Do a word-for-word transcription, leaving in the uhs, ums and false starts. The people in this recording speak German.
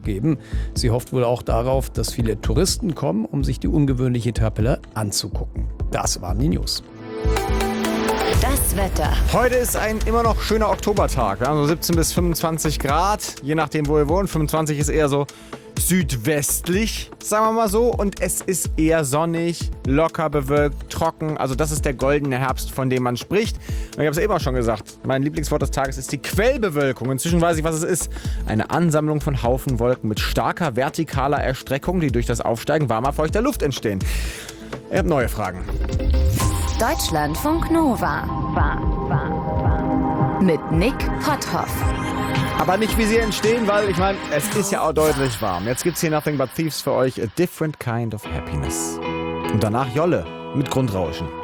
geben. Sie hofft wohl auch darauf, dass viele Touristen kommen, um sich die ungewöhnliche Kapelle anzugucken. Das waren die News. Das Wetter. Heute ist ein immer noch schöner Oktobertag. Wir haben so siebzehn bis fünfundzwanzig Grad, je nachdem, wo ihr wohnt. fünfundzwanzig ist eher so südwestlich, sagen wir mal so. Und es ist eher sonnig, locker bewölkt, trocken. Also das ist der goldene Herbst, von dem man spricht. Und ich habe es eben auch schon gesagt, mein Lieblingswort des Tages ist die Quellbewölkung. Inzwischen weiß ich, was es ist. Eine Ansammlung von Haufen Wolken mit starker vertikaler Erstreckung, die durch das Aufsteigen warmer, feuchter Luft entstehen. Ihr habt neue Fragen. Deutschlandfunk Nova. War, war, war. Mit Nick Potthoff. Aber nicht, wie sie entstehen, weil, ich meine, es ist ja auch deutlich warm. Jetzt gibt's hier Nothing But Thieves für euch. A different kind of happiness. Und danach Jolle mit Grundrauschen.